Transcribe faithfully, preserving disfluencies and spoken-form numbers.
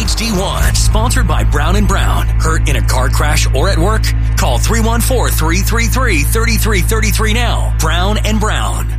H D one. Sponsored by Brown and Brown. Hurt in a car crash or at work? Call three one four, three three three, three three three three now. Brown and Brown.